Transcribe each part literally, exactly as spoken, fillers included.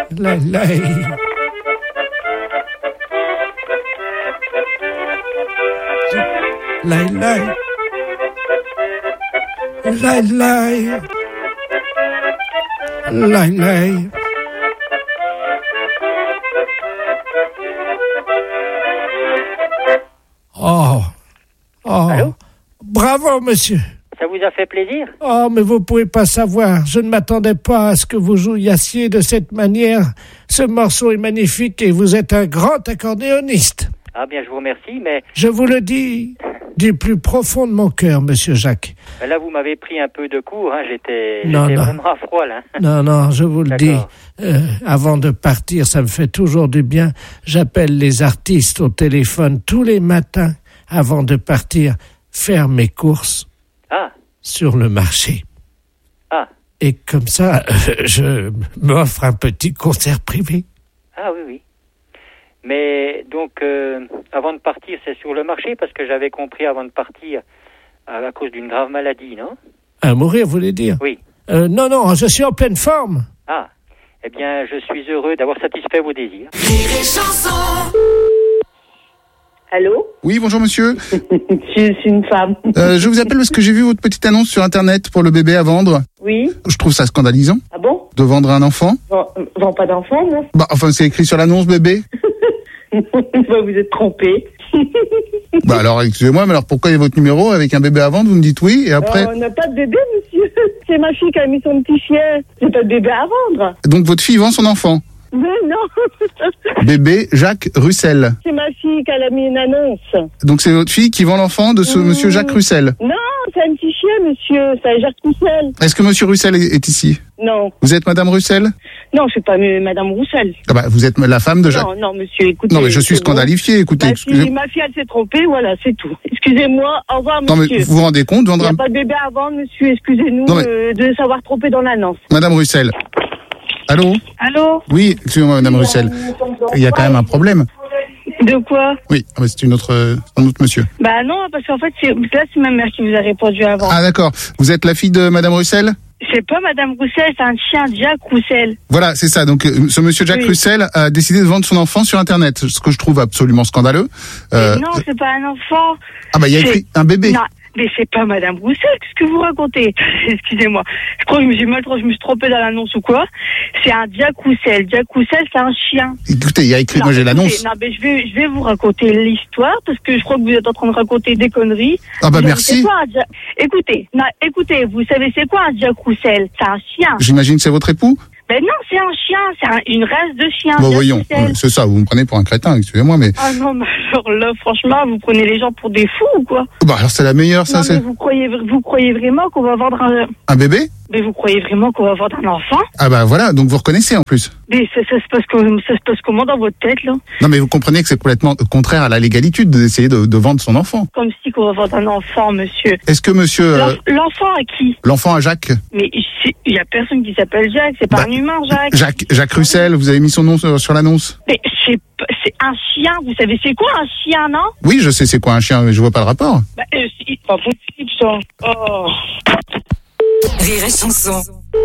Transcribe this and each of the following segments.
Lai, lai. Lai, lai. Lai, lai. Lai, lai. Oh. Oh. Allô? Bravo, monsieur. Ça vous a fait plaisir? Oh, mais vous pouvez pas savoir. Je ne m'attendais pas à ce que vous jouissiez de cette manière. Ce morceau est magnifique et vous êtes un grand accordéoniste. Ah bien, je vous remercie, mais... Je vous le dis du plus profond de mon cœur, monsieur Jacques. Là, vous m'avez pris un peu de court, hein. J'étais, non, j'étais non. vraiment à froid, là. Non, non, je vous le D'accord. dis. Euh, avant de partir, ça me fait toujours du bien. J'appelle les artistes au téléphone tous les matins avant de partir faire mes courses Ah, sur le marché. ah, Et comme ça, euh, je m'offre un petit concert privé. ah oui, oui. Mais donc, euh, avant de partir, c'est sur le marché, parce que j'avais compris avant de partir, à, à cause d'une grave maladie, non? À mourir, vous voulez dire? Oui. Euh, non, non, je suis en pleine forme. Ah, eh bien, je suis heureux d'avoir satisfait vos désirs. Allô? Oui, bonjour monsieur. Je suis une femme. Euh, je vous appelle parce que j'ai vu votre petite annonce sur Internet pour le bébé à vendre. Oui. Je trouve ça scandalisant Ah bon? de vendre un enfant. Vends, vends pas d'enfant, non? Bah, enfin, c'est écrit sur l'annonce bébé. Bah, vous êtes trompé. Bah alors, excusez-moi, mais alors pourquoi il y a votre numéro avec un bébé à vendre? Vous me dites oui et après... Euh, on n'a pas de bébé, monsieur. C'est ma fille qui a mis son petit chien. J'ai pas de bébé à vendre. Donc votre fille vend son enfant. Mais non. Bébé Jacques Russel. C'est ma fille qui a mis une annonce. Donc c'est votre fille qui vend l'enfant de ce Mmh. monsieur Jacques Russel. Non, c'est un petit chien, monsieur. C'est Jacques Roussel. Est-ce que monsieur Russel est, est ici? Non. Vous êtes madame Russel? Non, je suis pas euh, madame Roussel. Ah bah, vous êtes la femme de Jacques. Non, non, monsieur, écoutez. Non, mais je suis c'est bon. scandalifié, écoutez. Bah, excusez- si ma fille, elle s'est trompée, voilà, c'est tout. Excusez-moi, au revoir, Non, mais monsieur. vous vous rendez compte, Il vendre n'y a un... pas de bébé à vendre, monsieur. Excusez-nous Non, mais- euh, de savoir tromper dans l'annonce. Madame Russel. Allô? Allô? Oui, excusez-moi, madame Russel. Il y a quand même un problème. De quoi? Oui, ah bah, c'est une autre, euh, un autre monsieur. Bah non, parce qu'en fait, c'est, là, c'est ma mère qui vous a répondu avant. Ah d'accord. Vous êtes la fille de madame Russel? C'est pas Madame Roussel, c'est un chien, Jacques Roussel. Voilà, c'est ça. Donc, euh, ce monsieur Jacques Oui. Russel a décidé de vendre son enfant sur Internet, ce que je trouve absolument scandaleux. Euh, Mais non, c'est pas un enfant. ah bah, il y a c'est- écrit un bébé. Non, mais c'est pas Madame Roussel, qu'est-ce que vous racontez? Excusez-moi. Je crois que je me suis mal, je me suis trompée dans l'annonce ou quoi. C'est un Jacques Roussel. Jacques Roussel, c'est un chien. Écoutez, il y a écrit, Non, moi j'ai écoutez, l'annonce. Non, mais je vais, je vais vous raconter l'histoire parce que je crois que vous êtes en train de raconter des conneries. Ah bah Vous savez merci. c'est quoi un Ja- Écoutez, non, écoutez, vous savez c'est quoi un Jacques Roussel? C'est un chien. J'imagine que c'est votre époux? Ben non, c'est un chien, c'est un- une race de chien. Bon, Jacques voyons, Roussel. euh, c'est ça, vous me prenez pour un crétin, excusez-moi, mais... Ah non, mais alors là, franchement, vous prenez les gens pour des fous ou quoi? Bah alors c'est la meilleure, ça, Non, mais c'est... vous croyez, vous croyez vraiment qu'on va vendre un... Un bébé? Mais vous croyez vraiment qu'on va vendre un enfant? Ah bah voilà, donc vous reconnaissez en plus. Mais ça, ça se passe comment, ça se passe comment dans votre tête, là? Non mais vous comprenez que c'est complètement contraire à la légalité d'essayer de, de vendre son enfant. Comme si qu'on va vendre un enfant, monsieur. Est-ce que monsieur... euh, L'enf- L'enfant à qui? l'enfant à Jacques? Mais c'est- il y a personne qui s'appelle Jacques, c'est pas Bah, un humain, Jacques. Jacques, Jacques Russel, vous avez mis son nom sur, sur l'annonce? Mais c'est pas- c'est un chien, vous savez c'est quoi un chien, non? Oui, je sais c'est quoi un chien, mais je vois pas le rapport. Bah, euh, c'est pas possible, ça. Oh. Rire et chanson.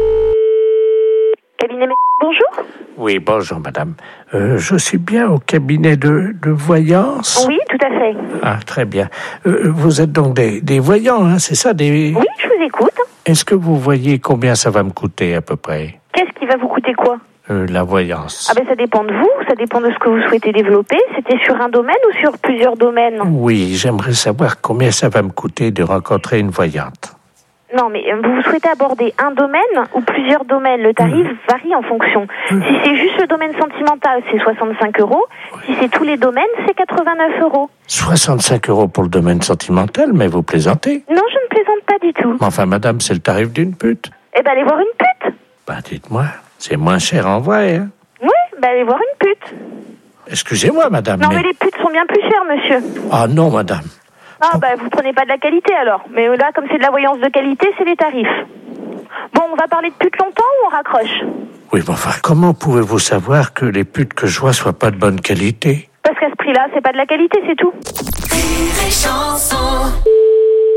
Cabinet mé- bonjour. Oui, bonjour madame. Euh, je suis bien au cabinet de, de voyance. Oui, tout à fait. Ah, très bien. Euh, vous êtes donc des, des voyants, hein, c'est ça des... Oui, je vous écoute. Est-ce que vous voyez combien ça va me coûter à peu près, Qu'est-ce qui va vous coûter quoi? euh, la voyance? Ah ben ça dépend de vous, ça dépend de ce que vous souhaitez développer. C'était sur un domaine ou sur plusieurs domaines? Oui, j'aimerais savoir combien ça va me coûter de rencontrer une voyante. Non, mais euh, vous souhaitez aborder un domaine ou plusieurs domaines? Le tarif varie en fonction. Si c'est juste le domaine sentimental, c'est soixante-cinq euros. Si c'est tous les domaines, c'est quatre-vingt-neuf euros. soixante-cinq euros pour le domaine sentimental, mais vous plaisantez? Non, je ne plaisante pas du tout. Enfin madame, c'est le tarif d'une pute. Eh ben allez voir une pute. Bah dites-moi, c'est moins cher en vrai, hein? Oui, ben allez voir une pute. Excusez-moi madame, Non, mais... mais les putes sont bien plus chères, monsieur. Ah non madame. Ah bah vous prenez pas de la qualité alors. Mais là, comme c'est de la voyance de qualité, c'est les tarifs. Bon, on va parler de pute longtemps ou on raccroche? Oui, mais enfin, comment pouvez-vous savoir que les putes que je vois soient pas de bonne qualité? Parce qu'à ce prix-là, c'est pas de la qualité, c'est tout. Rire et chanson.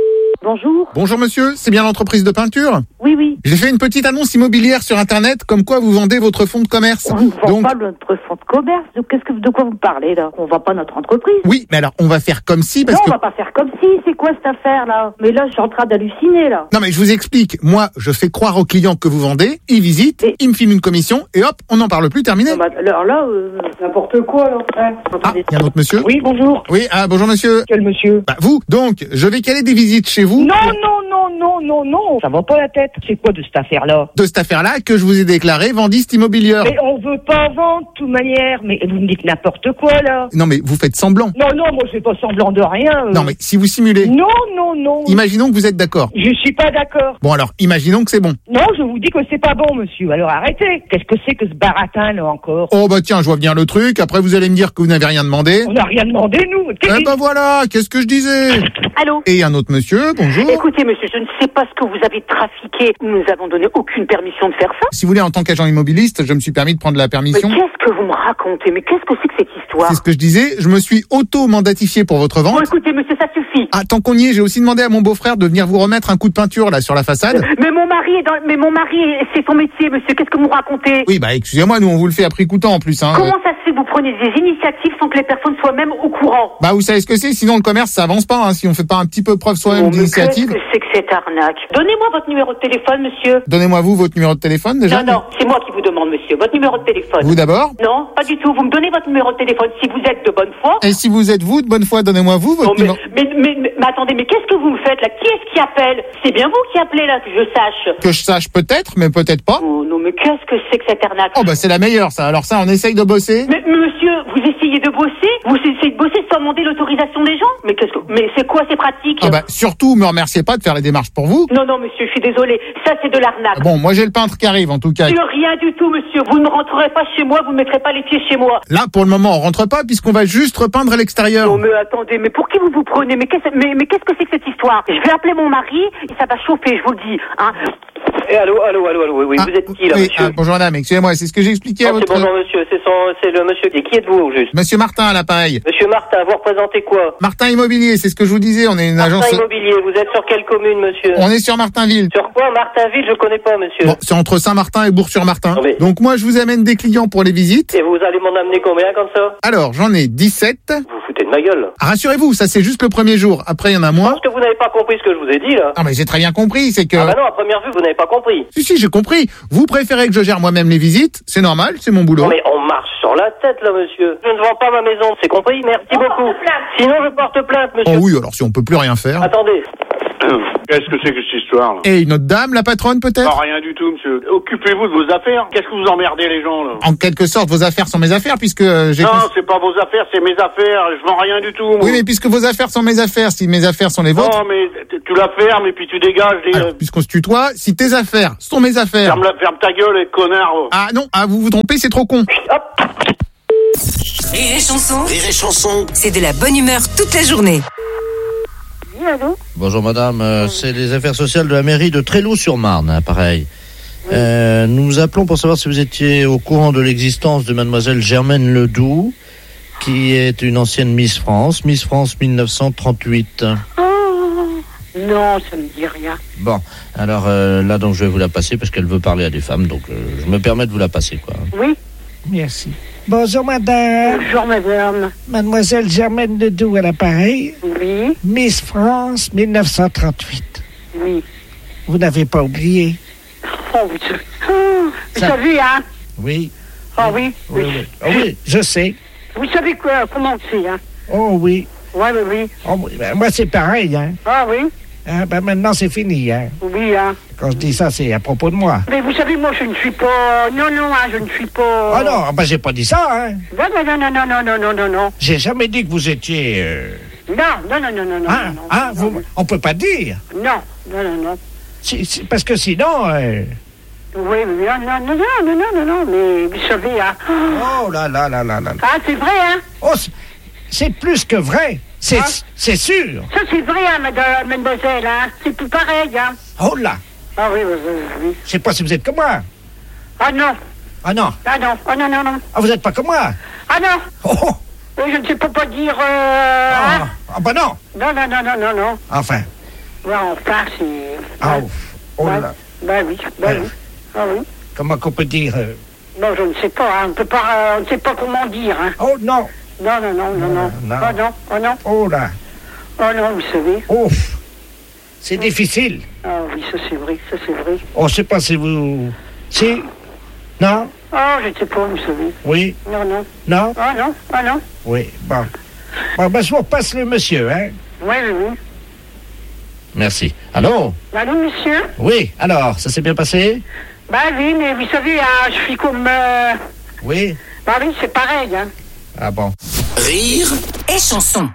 Bonjour. Bonjour monsieur, c'est bien l'entreprise de peinture? Oui, oui. J'ai fait une petite annonce immobilière sur internet comme quoi vous vendez votre fonds de commerce. On ne vend Donc, pas notre fonds de commerce. De, qu'est-ce que, de quoi vous parlez, là? On vend pas notre entreprise. oui, mais alors on va faire comme si parce non, que... on va pas faire comme si. C'est quoi cette affaire-là? Mais là, je suis en train d'halluciner, là. Non mais je vous explique, moi je fais croire aux clients que vous vendez, ils visitent, Et- ils me filment une commission et hop, on n'en parle plus, terminé. Non, bah, alors là, euh, n'importe quoi, là. Ouais. Ah, Attendez. il y a un autre monsieur? Oui, bonjour. Oui, ah bonjour monsieur. Quel monsieur? Bah vous, donc, je vais caler des visites chez vous. Non, non, non, non, non, non. Ça va pas la tête. C'est quoi de cette affaire-là? De cette affaire-là que je vous ai déclaré vendiste immobilière. Mais on veut pas vendre, de toute manière. Mais vous me dites n'importe quoi, là. Non mais vous faites semblant. Non, non, moi, je fais pas semblant de rien. euh. Non mais si vous simulez, Non, non, non. imaginons que vous êtes d'accord. Je suis pas d'accord. Bon alors, imaginons que c'est bon. Non, je vous dis que c'est pas bon, monsieur. Alors arrêtez. Qu'est-ce que c'est que ce baratin, là, encore? Oh bah tiens, je vois bien le truc, après vous allez me dire que vous n'avez rien demandé. On n'a rien demandé, nous. Eh ben voilà, qu'est-ce que je disais? Allô? Et un autre monsieur, bonjour. Écoutez, monsieur, je ne sais pas ce que vous avez trafiqué. Nous nous avons donné aucune permission de faire ça. Si vous voulez, en tant qu'agent immobiliste, je me suis permis de prendre la Mais permission. qu'est-ce que vous me racontez? Mais qu'est-ce que c'est que cette histoire? C'est ce que je disais, je me suis auto-mandatifié pour votre Bon, vente. écoutez, monsieur, ça suffit. Ah, tant qu'on y est, j'ai aussi demandé à mon beau-frère de venir vous remettre un coup de peinture là sur la façade. Mais mon mari est dans... Mais mon mari, c'est son métier, monsieur. Qu'est-ce que vous racontez? Oui, bah excusez-moi, nous on vous le fait à prix coûtant en plus. Hein. Comment ça se fait que vous prenez des initiatives sans que les personnes soient même au courant? Bah vous savez ce que c'est, sinon le commerce ça avance pas, hein, si on fait pas un petit peu preuve soi-même Bon, mais d'initiative. qu'est-ce que c'est que cette arnaque? Donnez-moi votre numéro de téléphone, monsieur. Donnez-moi vous votre numéro de téléphone déjà. Non, non, c'est moi qui vous demande, monsieur. Votre numéro de téléphone. Vous d'abord. Non, pas du tout. Vous me donnez votre numéro de téléphone si vous êtes de bonne foi. Et si vous êtes vous de bonne foi, donnez-moi vous votre Bon, mais, numéro. mais, mais, mais, mais attendez, mais qu'est-ce que vous me faites là? Qui est-ce qui appelle? C'est bien vous qui appelez là, que je sache. Que je sache peut-être, mais peut-être pas. Oh non, mais qu'est-ce que c'est que cette arnaque? Oh bah c'est la meilleure ça. Alors ça, on essaye de bosser. Mais monsieur, vous essayez de bosser? Vous essayez de bosser sans demander l'autorisation des gens? Mais qu'est-ce que, mais c'est quoi ces pratiques? Ah bah surtout, me remerciez pas de faire les démarches pour vous. Non, non, monsieur, je suis désolé. Ça, c'est de l'arnaque. Bon, moi j'ai le peintre qui arrive en tout cas. Sur rien du tout, monsieur. Vous ne rentrerez pas chez moi, vous ne mettrez pas les pieds chez moi. Là, pour le moment, on rentre pas puisqu'on va juste repeindre à l'extérieur. Non, mais attendez, mais pour qui vous vous prenez? Mais qu'est-ce, mais, mais qu'est-ce que c'est que cette histoire? Je vais appeler mon mari, et ça va chauffer, je vous le dis, hein. Eh, allô, allô, allô, allô, oui, oui, Ah, vous êtes qui là, oui, monsieur? ah, bonjour madame, excusez-moi, c'est ce que j'ai expliqué à Non, c'est votre... bonjour monsieur, c'est son, c'est le monsieur. Et qui êtes-vous au juste? Monsieur Martin à l'appareil. Monsieur Martin, vous représentez quoi? Martin Immobilier, c'est ce que je vous disais, on est une Martin agence... Immobilier, vous êtes sur quelle commune, monsieur? On est sur Martinville. Sur quoi? Martinville, je connais pas, monsieur. Bon, c'est entre Saint-Martin et Bourg-sur-Martin. Non, mais- Donc moi, je vous amène des clients pour les visites. Et vous allez m'en amener combien comme ça? Alors, j'en ai dix-sept. Vous vous foutez de ma gueule, là. Ah, rassurez-vous, ça c'est juste le premier jour. Après, il y en a Je moins. pense que vous n'avez pas compris ce que je vous ai dit, là. Ah, mais j'ai très bien compris, c'est que... Ah bah non, à première vue, vous n'avez pas compris. Si, si, j'ai compris. Vous préférez que je gère moi-même les visites, c'est normal, c'est mon boulot. Non mais on marche sur la tête, là, monsieur. Je ne vends pas ma maison, c'est compris? Merci beaucoup. Sinon, je porte plainte, Oh monsieur. oui, alors si on peut plus rien faire. Attendez. Qu'est-ce que c'est que cette histoire là? Et une autre dame, la patronne peut-être? Ah, rien du tout, monsieur. Occupez-vous de vos affaires. Qu'est-ce que vous emmerdez les gens là? En quelque sorte, vos affaires sont mes affaires puisque euh, j'ai... Non, cons- c'est pas vos affaires, c'est mes affaires. Je vends rien du tout, moi. Oui, mais puisque vos affaires sont mes affaires, si mes affaires sont les vôtres... Non, mais t- tu la fermes et puis tu dégages. Les... Alors, puisqu'on se tutoie, si tes affaires sont mes affaires... Ferme, la... ferme ta gueule, les connards. Ah non, ah vous vous trompez, c'est trop con. Rire et chanson. Rire et chanson. C'est de la bonne humeur toute la journée. Oui, allô? Bonjour madame, euh, c'est les affaires sociales de la mairie de Tréloux-sur-Marne, hein, pareil. Euh, nous appelons pour savoir si vous étiez au courant de l'existence de mademoiselle Germaine Ledoux, qui est une ancienne Miss France, Miss France mille neuf cent trente-huit. Oh, non, ça me dit rien. Bon, alors euh, là donc je vais vous la passer parce qu'elle veut parler à des femmes, donc euh, je me permets de vous la passer, quoi. Oui? Merci. Bonjour, madame. Bonjour, madame. Mademoiselle Germaine Ledoux à l'appareil. Oui? Miss France mille neuf cent trente-huit. Oui. Vous n'avez pas oublié? Oh, vous savez. Oh, vous Ça- savez, hein? Oui. Ah oui? Oui, oui. Oh, oui, je sais. Vous savez quoi? Comment c'est, hein? Oh oui. Ouais, oui, oui. Oh, oui. Ben, moi, c'est pareil, hein. Ah oui? Ah, ben, maintenant, c'est fini, hein. Oui, hein. Quand je dis ça, c'est à propos de moi. Mais vous savez, moi, je ne suis pas... Non, non, hein, je ne suis pas... Ah non, ben, j'ai pas dit ça, hein. Non, non, non, non, non, non, non, non, non. J'ai jamais dit que vous étiez... euh, Non, non, non, non, non, non. Hein, non, hein, non, vous... On peut pas dire. Non, non, non, non. Si- si- parce que sinon... euh, Oui, oui, non, non, non, non, non, non, non, non, mais vous savez, hein. Oh là là là là là. Ah, c'est vrai, hein. Oh, c'est- c'est plus que vrai. C'est Hein? c'est sûr. Ça, c'est vrai, hein, madame, mademoiselle, hein. C'est plus pareil, hein. Oh là. Ah oui, oui, oui, oui. Je sais pas si vous êtes comme moi. Ah non, Ah non. ah non, ah non, non, non. Ah, vous êtes pas comme moi. Ah non, Oh, oh. oui, je ne sais pas pas dire... Euh, Ah, hein. ah bah non. Non, non, non, non, non, non. Enfin. Ouais, enfin, c'est... Ah, oh bah, là. bah oui, bah Ouais. oui. Ah oui. Comment qu'on peut dire euh, Bon, je ne sais pas, hein, on peut pas, euh, on ne sait pas comment dire, hein. Oh non. Non, non, non, non, non. non. Oh non, oh non. Oh là. Oh non, vous savez. Ouf. C'est difficile. Ah oui, ça c'est vrai, ça c'est vrai. On ne sait pas si vous... Si. Non. Ah, je ne sais pas, vous savez. Oui. Non, non. Non. Ah non, ah non. Oui. Bon. Bon, ben, je vous repasse le monsieur, hein. Oui, oui, oui. Merci. Allô? Allô, monsieur? Oui, alors, ça s'est bien passé? Bah oui, mais vous savez, hein, je suis comme... Euh... Oui. Bah oui, c'est pareil, hein. Ah bon. Rire et chanson.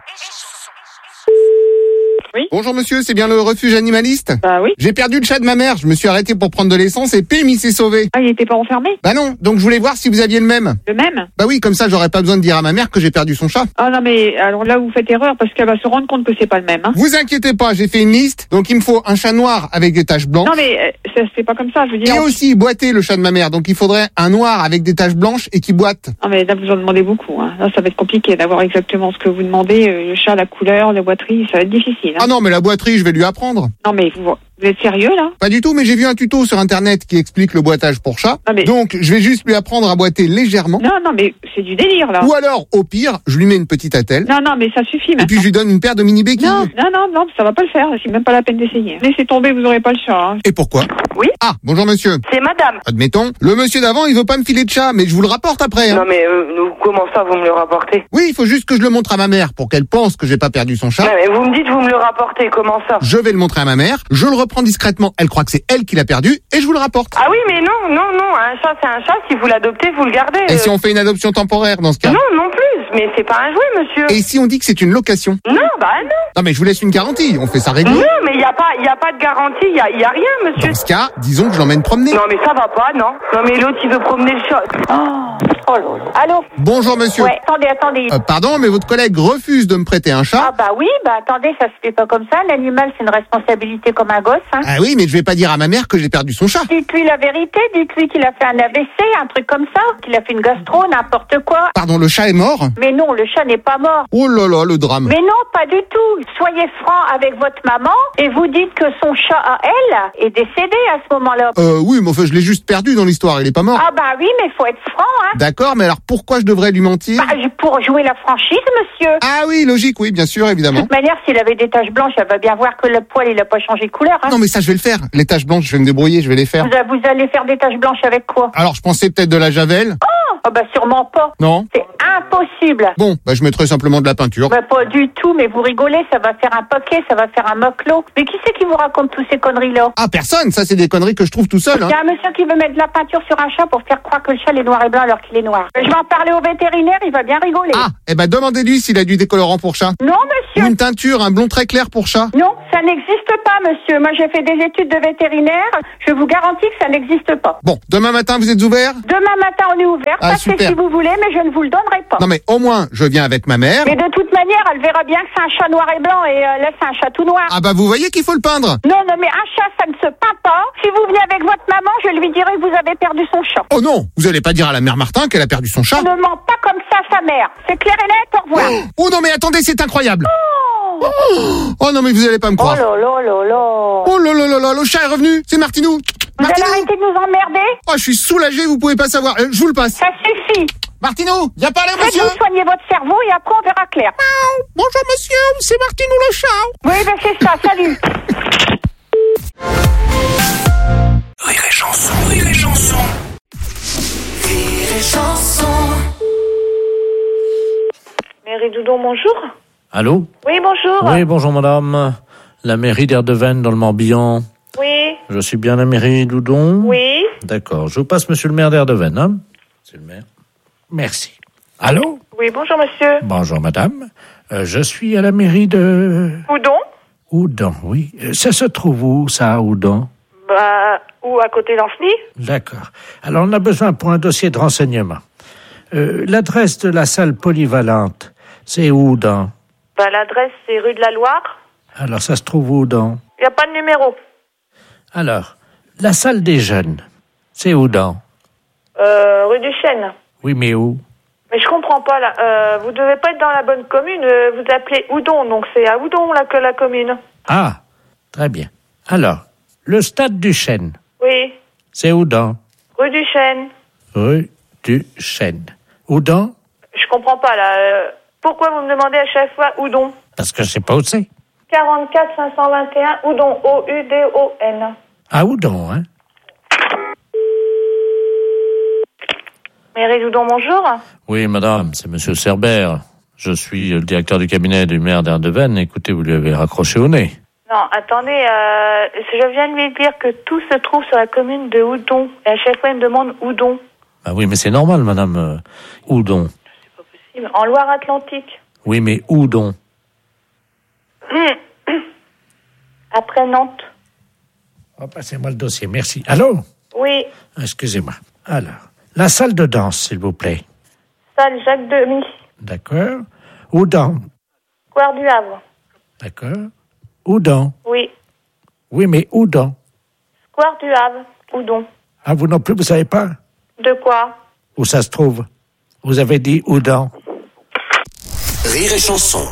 Bonjour monsieur, c'est bien le refuge animaliste? Bah oui. J'ai perdu le chat de ma mère, je me suis arrêté pour prendre de l'essence et pim, il s'est sauvé. Ah, il était pas enfermé? Bah non, donc je voulais voir si vous aviez le même. Le même? Bah oui, comme ça j'aurais pas besoin de dire à ma mère que j'ai perdu son chat. Ah non, mais alors là, vous faites erreur parce qu'elle va se rendre compte que c'est pas le même. Hein. Vous inquiétez pas, j'ai fait une liste, donc il me faut un chat noir avec des taches blanches. Non, mais euh, ça, c'est pas comme ça, je veux dire. Et aussi boiter le chat de ma mère, donc il faudrait un noir avec des taches blanches et qui boite. Non, mais là, vous en demandez beaucoup. Hein. Là, ça va être compliqué d'avoir exactement ce que vous demandez. Euh, le chat, la couleur, la boiterie, ça va être difficile. Hein. Ah non, mais la boiterie, je vais lui apprendre. Non, mais vous, vous êtes sérieux, là? Pas du tout, mais j'ai vu un tuto sur internet qui explique le boitage pour chat. Non, mais... Donc je vais juste lui apprendre à boiter légèrement. Non, non, mais c'est du délire, là. Ou alors, au pire, je lui mets une petite attelle. Non, non, mais ça suffit, maintenant. Et puis je lui donne une paire de mini béquilles. Non, non, non, non, ça va pas le faire. C'est même pas la peine d'essayer. Laissez tomber, vous aurez pas le chat. Hein. Et pourquoi? Oui. Ah, bonjour monsieur. C'est madame. Admettons, le monsieur d'avant, il veut pas me filer de chat, mais je vous le rapporte après. Hein. Non mais euh, nous, comment ça vous me le rapportez? Oui, il faut juste que je le montre à ma mère pour qu'elle pense que j'ai pas perdu son chat. Non, mais vous me dites vous me le rapportez, comment ça? Je vais le montrer à ma mère, je le reprends discrètement, elle croit que c'est elle qui l'a perdu, et je vous le rapporte. Ah oui, mais non, non, non, un chat c'est un chat, si vous l'adoptez, vous le gardez. Et si on fait une adoption temporaire dans ce cas? Non, non plus, mais c'est pas un jouet, monsieur. Et si on dit que c'est une location? Non, bah non. Non mais je vous laisse une garantie, on fait ça régulier. Non, mais il y a pas, il y a pas de garantie, il y a, y a rien, monsieur. Dans ce cas, disons que je l'emmène promener. Non mais ça va pas, non. Non mais l'autre il veut promener le chat. Oh, oh là là. Allô? Bonjour monsieur. Ouais, attendez, attendez. Euh, pardon, mais votre collègue refuse de me prêter un chat. Ah bah oui, bah attendez, ça se fait pas comme ça. L'animal, c'est une responsabilité comme un gosse. Hein. Ah oui, mais je vais pas dire à ma mère que j'ai perdu son chat. Dites-lui la vérité, dites-lui qu'il a fait un A V C, un truc comme ça, qu'il a fait une gastro, n'importe quoi. Pardon, le chat est mort? Mais non, le chat n'est pas mort. Oh là là, le drame. Mais non, pas du tout. Soyez franc avec votre maman et vous dites que son chat à elle est décédé à ce moment-là. Euh, oui, mais enfin, je l'ai juste perdu dans l'histoire, il est pas mort. Ah bah oui, mais faut être franc, hein. D'accord, mais alors pourquoi je devrais lui mentir? Bah, pour jouer la franchise, monsieur. Ah oui, logique, oui, bien sûr, De évidemment. toute manière, s'il avait des taches blanches, elle va bien voir que le poil, il a pas changé de couleur, hein. Non, mais ça, je vais le faire. Les taches blanches, je vais me débrouiller, je vais les faire. Vous, vous allez faire des taches blanches avec quoi? Alors, je pensais peut-être de la javel. Oh, oh bah sûrement pas. Non. C'est impossible. Bon, bah, je mettrai simplement de la peinture. Bah pas du tout, mais vous rigolez, ça va faire un paquet, ça va faire un moclo. Mais qui c'est qui vous raconte toutes ces conneries-là? Ah, personne, ça, c'est des conneries que je trouve tout seul, Il hein. y a un monsieur qui veut mettre de la peinture sur un chat pour faire croire que le chat est noir et blanc alors qu'il est noir. Je vais en parler au vétérinaire, il va bien rigoler. Ah, eh ben, demandez-lui s'il a du décolorant pour chat. Non, Ou monsieur. une teinture, un blond très clair pour chat. Non, ça n'existe pas, monsieur. Moi, j'ai fait des études de vétérinaire. Je vous garantis que ça n'existe pas. Bon, demain matin, vous êtes ouvert? Demain matin, on est ouvert. Ah, Passez super. si vous voulez, mais je ne vous le donnerai pas. Non, mais au moins, je viens avec ma mère. Mais de toute manière, elle verra bien que c'est un chat noir et blanc et euh, là, c'est un chat tout noir. Ah bah, vous voyez qu'il faut le peindre. Non, non, mais un chat, ça ne se peint pas. Si vous venez avec votre maman, je lui dirai que vous avez perdu son chat. Oh non, vous allez pas dire à la mère Martin qu'elle a perdu son chat. On ne ment pas comme ça, sa mère. C'est clair et net, au revoir. Oh non, mais attendez, c'est incroyable. Oh, Oh non, mais vous allez pas me oh croire. là là là là. Oh là là là là, le chat est revenu, c'est Martinou. Vous allez Martinou. arrêter de nous emmerder? Oh, je suis soulagé, vous pouvez pas savoir. Euh, je vous le passe. Ça suffit. Martinou, viens parler, monsieur. Faites-vous soigner votre cerveau et après on verra clair. Bonjour, monsieur, c'est Martinou le chat. Oui, ben c'est ça, salut. Rire et chanson, rire et chanson. Rire et chanson. Mairie Doudon, bonjour. Allô? Oui, bonjour. Oui, bonjour madame. La mairie d'Erdeven dans le Morbihan. Oui. Je suis bien la mairie Doudon? Oui. D'accord, je vous passe monsieur le maire d'Erdeven, hein? C'est le maire. Merci. Allô? Oui, bonjour monsieur. Bonjour madame. Euh, je suis à la mairie de... Oudon? Oudon, oui. Euh, Ça se trouve où, ça, Oudon? Bah, ou à côté d'Ancenis? D'accord. Alors, on a besoin pour un dossier de renseignement. Euh, l'adresse de la salle polyvalente, c'est où, dans? Bah, l'adresse, c'est rue de la Loire. Alors, ça se trouve où, dans? Il n'y a pas de numéro. Alors, la salle des jeunes, c'est où, dans? Euh, rue du Chêne. Oui, mais où? Mais je comprends pas, là. Euh, vous devez pas être dans la bonne commune. Euh, vous appelez Oudon, donc c'est à Oudon, là, que la commune. Ah, Très bien. Alors, le stade du Chêne, Oui. c'est où dans? Rue du Chêne. Rue du Chêne. Où dans? Je comprends pas, là. Euh, Pourquoi vous me demandez à chaque fois Oudon? Parce que je sais pas où c'est. quarante-quatre cinq cent vingt et un, Oudon. O U D O N. Ah, où donc, hein? Mairie d'Oudon, bonjour. Oui, madame, c'est monsieur Cerbère. Je suis le directeur du cabinet du maire d'Erdeven. Écoutez, vous lui avez raccroché au nez. Non, attendez, euh, je viens de lui dire que tout se trouve sur la commune de Oudon. Et à chaque fois, il me demande Oudon. Ah oui, mais c'est normal, madame. Euh, où donc? En Loire-Atlantique. Oui, mais où donc? Après Nantes. Oh, passez-moi le dossier, merci. Allô? Oui. Excusez-moi. Alors, la salle de danse, s'il vous plaît. Salle Jacques Demy. D'accord. Où dans? Square du Havre. D'accord. Où dans? Oui. Oui, mais où dans? Square du Havre. Oudon. Ah, vous non plus, vous savez pas? De quoi? Où ça se trouve? Vous avez dit où dans? Rire et chanson.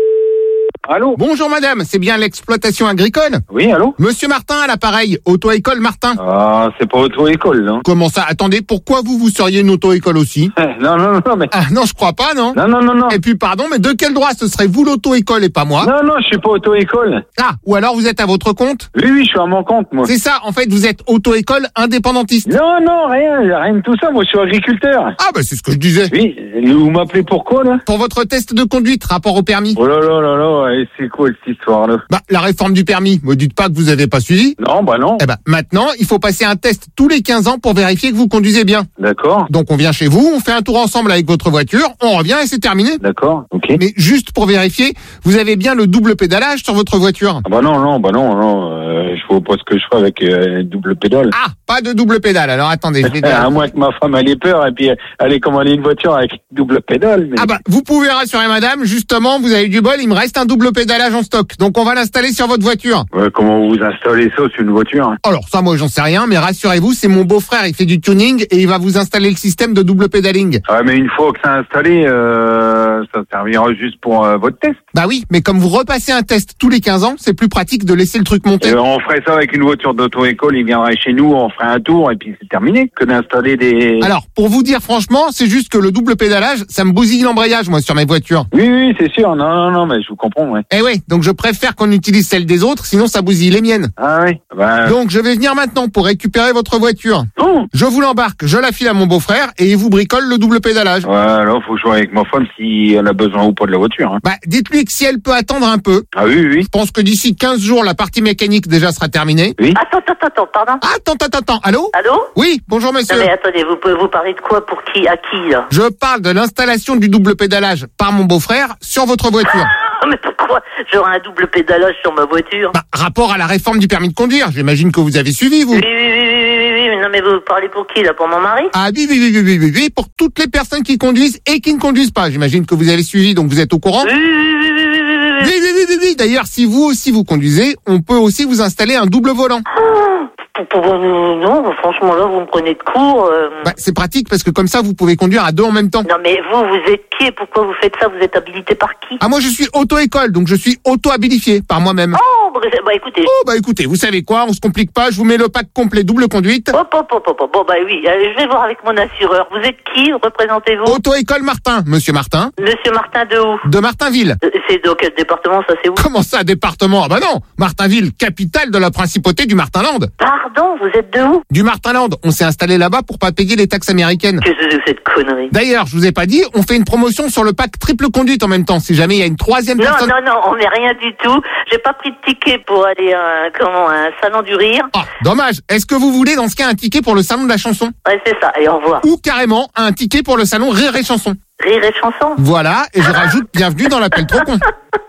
Allô? Bonjour madame, c'est bien l'exploitation agricole? Oui, allô? Monsieur Martin à l'appareil, auto-école Martin. Ah, c'est pas auto-école, non? Comment ça? Attendez, pourquoi vous, vous seriez une auto-école aussi? Non, non, non, mais... Ah non, je crois pas, non? Non, non, non, non. Et puis pardon, mais de quel droit ce serait vous l'auto-école et pas moi? Non, non, je suis pas auto-école. Ah, ou alors vous êtes à votre compte? Oui, oui, je suis à mon compte, moi. C'est ça, en fait, vous êtes auto-école indépendantiste. Non, non, rien, rien de tout ça, moi je suis agriculteur. Ah bah c'est ce que je disais. Oui, vous m'appelez pourquoi, là? Pour votre test de conduite, rapport au permis. Oh là là là là, et c'est quoi cette histoire-là? Bah, la réforme du permis, me dites pas que vous avez pas suivi. Non, bah non. Eh ben, maintenant, il faut passer un test tous les quinze ans pour vérifier que vous conduisez bien. D'accord. Donc on vient chez vous, on fait un tour ensemble avec votre voiture, on revient et c'est terminé. D'accord, ok. Mais juste pour vérifier, vous avez bien le double pédalage sur votre voiture? Ah bah non, non, bah non, non, euh, je vois pas ce que je fais avec euh, double pédale. Ah, pas de double pédale, alors attendez, je vais dire. À moins que ma femme elle ait peur et puis elle ait commandé une voiture avec double pédale. Mais... Ah bah, vous pouvez rassurer madame, justement, vous avez eu du bol, il me reste un double pédalage en stock. Donc on va l'installer sur votre voiture. Ouais, comment vous installez ça sur une voiture? Alors ça, moi j'en sais rien, mais rassurez-vous, c'est mon beau-frère, il fait du tuning et il va vous installer le système de double pédaling. Ouais, mais une fois que c'est installé, euh, ça servira juste pour euh, votre test. Bah oui, mais comme vous repassez un test tous les quinze ans, c'est plus pratique de laisser le truc monter. Et on ferait ça avec une voiture d'auto-école, il viendrait chez nous, on ferait un tour et puis c'est terminé que d'installer des... Alors, pour vous dire franchement, c'est juste que le double pédalage, ça me bousille l'embrayage, moi, sur mes voitures. Oui, oui, c'est sûr, non, non, non, mais je vous comprends, ouais. Eh oui, donc je préfère qu'on utilise celle des autres, sinon ça bousille les miennes. Ah oui, bah... Donc je vais venir maintenant pour récupérer votre voiture. Oh. Je vous l'embarque, je la file à mon beau-frère et il vous bricole le double pédalage. Ouais, alors faut que je vois avec ma femme si elle a besoin ou pas de la voiture. Hein. Bah, dites-lui que si elle peut attendre un peu. Ah oui, oui. Je pense que d'ici quinze jours, la partie mécanique déjà sera terminée. Oui. Attends, attends, attends, pardon. Attends, attends, attends, allô? Allô? Oui, bonjour monsieur. Non mais attendez, vous pouvez vous parler de quoi? Pour qui? À qui, là? Je parle de l'installation du double pédalage par mon beau-frère sur votre voiture. Mais pourquoi j'aurai un double pédalage sur ma voiture? Bah, rapport à la réforme du permis de conduire, j'imagine que vous avez suivi, vous. Oui, oui, oui, oui, oui, oui, oui, non mais vous parlez pour qui, là? Pour mon mari? Ah oui, oui, oui, oui, oui, oui, oui, pour toutes les personnes qui conduisent et qui ne conduisent pas. J'imagine que vous avez suivi, donc vous êtes au courant. Oui, oui, oui, oui, oui, oui, oui. Oui, oui, oui, oui, oui. D'ailleurs, si vous aussi vous conduisez, on peut aussi vous installer un double volant. Oh, pour, pour, non, franchement, là, vous me prenez de court. Euh... Bah, c'est pratique parce que comme ça, vous pouvez conduire à deux en même temps. Non, mais vous, vous êtes qui et pourquoi vous faites ça? Vous êtes habilité par qui? Ah, moi, je suis auto-école, donc je suis auto-habilifié par moi-même. Oh, bah, bah écoutez. Oh, bah écoutez, vous savez quoi? On se complique pas, je vous mets le pack complet double conduite. Hop, hop, hop, hop, hop. Bon, bah oui, euh, je vais voir avec mon assureur. Vous êtes qui? Représentez-vous? Auto-école Martin, monsieur Martin. Monsieur Martin de où? De Martinville. Euh, c'est dans quel département, ça, c'est où? Comment ça, département? Ah bah non, Martinville, capitale de la principauté du Martinland. Pardon, vous êtes de où? Du Martinland. On s'est installé là-bas pour pas payer les taxes américaines. Qu'est-ce que c'est que cette connerie? D'ailleurs, je vous ai pas dit, on fait une promotion sur le pack triple conduite en même temps, si jamais il y a une troisième non, personne. Non, non, non, on met rien du tout. J'ai pas pris de ticket pour aller à un, comment, un salon du rire. Ah, dommage. Est-ce que vous voulez dans ce cas un ticket pour le salon de la chanson? Ouais, c'est ça, et au revoir. Ou carrément un ticket pour le salon Rire et Chanson. Rire et Chanson? Voilà, et je rajoute bienvenue dans l'appel trop con.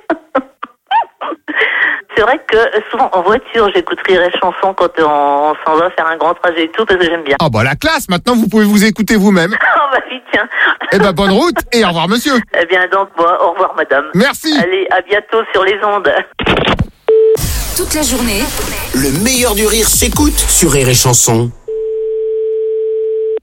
C'est vrai que souvent en voiture, j'écoute Rire et Chanson quand on, on s'en va faire un grand trajet et tout, parce que j'aime bien. Ah bah la classe, maintenant vous pouvez vous écouter vous-même. Oh bah oui, tiens. Eh ben bonne route et au revoir monsieur. Eh bien donc moi, au revoir madame. Merci. Allez, à bientôt sur les ondes. Toute la journée, le meilleur du rire s'écoute sur Rire et Chanson.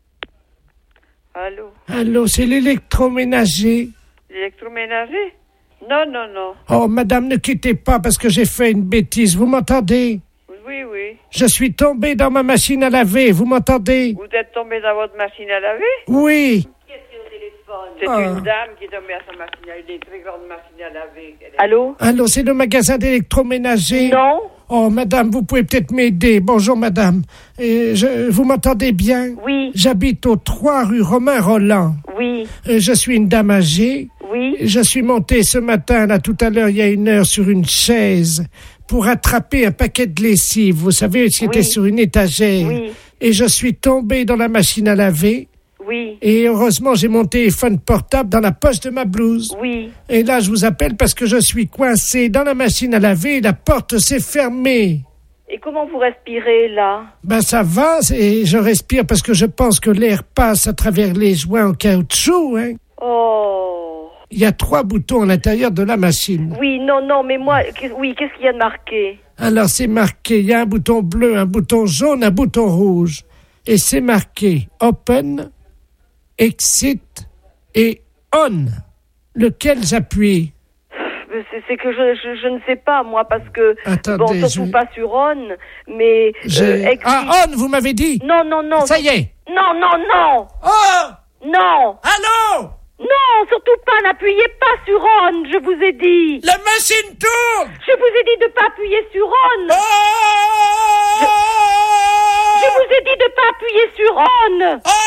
Allô? Allô, c'est l'électroménager. L'électroménager? Non, non, non. Oh, madame, ne quittez pas parce que j'ai fait une bêtise. Vous m'entendez? Oui, oui. Je suis tombé dans ma machine à laver. Vous m'entendez? Vous êtes tombé dans votre machine à laver? Oui. C'est Ah. une dame qui est tombée à sa machine à laver, une très grande machine à laver. Elle est- Allô? Allô, c'est le magasin d'électroménager? Non. Oh, madame, vous pouvez peut-être m'aider. Bonjour, madame. Euh, je, vous m'entendez bien? Oui. J'habite au trois rue Romain Roland. Oui. Euh, je suis une dame âgée. Oui. Je suis montée ce matin, là, tout à l'heure, il y a une heure, sur une chaise pour attraper un paquet de lessive. Vous savez, c'était Oui. sur une étagère. Oui. Et je suis tombée dans la machine à laver. Oui. Et heureusement, j'ai mon téléphone portable dans la poche de ma blouse. Oui. Et là, je vous appelle parce que je suis coincé dans la machine à laver et la porte s'est fermée. Et comment vous respirez, là? Ben, ça va, et je respire parce que je pense que l'air passe à travers les joints en caoutchouc, hein. Oh. Il y a trois boutons à l'intérieur de la machine. Oui, non, non, mais moi, qu'est- oui, qu'est-ce qu'il y a de marqué? Alors, c'est marqué, il y a un bouton bleu, un bouton jaune, un bouton rouge. Et c'est marqué Open, Exit et On. Lequel j'appuie? Mais C'est c'est que je, je, je ne sais pas, moi, parce que... Attendez, bon, surtout je- pas sur On, mais... J'ai- euh, exit- Ah, On, vous m'avez dit? Non, non, non. Ça y est. Non, non, non. Oh! Non. Allô? Non, surtout pas, n'appuyez pas sur On, je vous ai dit. La machine tourne! Je vous ai dit de pas appuyer sur On. Oh! Je, je vous ai dit de pas appuyer sur On. Oh!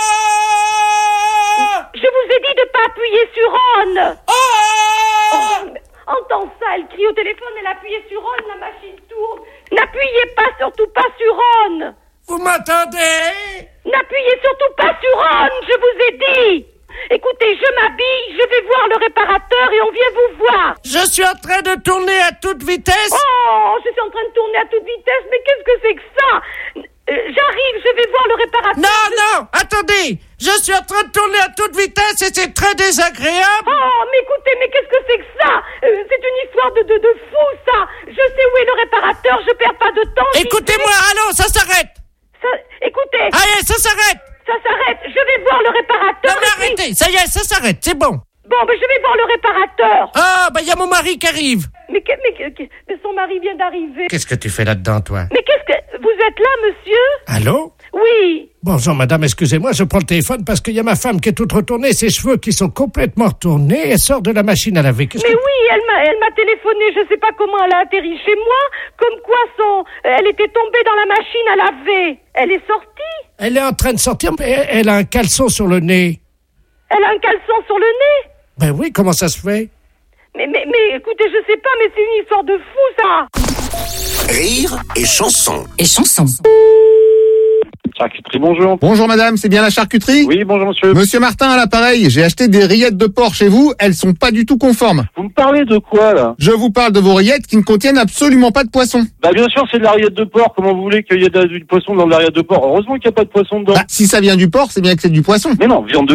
Je vous ai dit de pas appuyer sur On. Oh! Oh, mais entends ça, elle crie au téléphone, elle appuie sur On, la machine tourne. N'appuyez pas, surtout pas sur On. Vous m'entendez? N'appuyez surtout pas sur On, je vous ai dit. Écoutez, je m'habille, je vais voir le réparateur et on vient vous voir. Je suis en train de tourner à toute vitesse. Oh, je suis en train de tourner à toute vitesse, mais qu'est-ce que c'est que ça? Euh, J'arrive, je vais voir le réparateur. Non, je- non, attendez. Je suis en train de tourner à toute vitesse et c'est très désagréable. Oh, mais écoutez, mais qu'est-ce que c'est que ça? Euh, C'est une histoire de, de, de fou, ça. Je sais où est le réparateur, je perds pas de temps. j'y Écoutez-moi, allô, ça s'arrête. vais. Ça- écoutez, Allez, ça s'arrête. ça s'arrête, je vais voir le réparateur. Non, mais et puis- arrêtez, ça y est, ça s'arrête, c'est bon. Bon, ben je vais voir le réparateur. Ah, bah, il y a mon mari qui arrive. Mais, que- mais, que- que- mais son mari vient d'arriver. Qu'est-ce que tu fais là-dedans, toi? Mais qu'est-ce que... Vous êtes là, monsieur? Allô? Oui. Bonjour, madame, excusez-moi, je prends le téléphone parce qu'il y a ma femme qui est toute retournée, ses cheveux qui sont complètement retournés, elle sort de la machine à laver. Qu'est-ce Mais que... oui, elle m'a, elle m'a téléphoné, je sais pas comment elle a atterri chez moi, comme quoi son, elle était tombée dans la machine à laver. Elle est sortie. Elle est en train de sortir, mais elle elle a un caleçon sur le nez. Elle a un caleçon sur le nez. Ben oui, comment ça se fait? Mais, mais, mais, écoutez, je sais pas, mais c'est une histoire de fou, ça. Rire et chanson. Et chanson. Charcuterie, bonjour. Bonjour madame, c'est bien la charcuterie? Oui, bonjour monsieur. Monsieur Martin à l'appareil, j'ai acheté des rillettes de porc chez vous, elles sont pas du tout conformes. Vous me parlez de quoi, là? Je vous parle de vos rillettes qui ne contiennent absolument pas de poisson. Bah bien sûr, c'est de la rillette de porc. Comment vous voulez qu'il y ait de- du poisson dans de la rillette de porc? Heureusement qu'il n'y a pas de poisson dedans. Bah, si ça vient du porc, c'est bien que c'est du poisson. Mais non, viande de